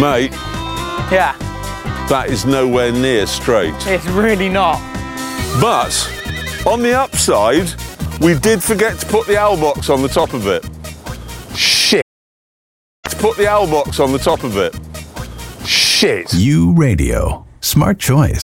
Mate, Yeah, that is nowhere near straight. it's really not. But, on the upside, we did forget to put the owl box on the top of it. Shit. To put the owl box on the top of it. Shit. U Radio. Smart choice.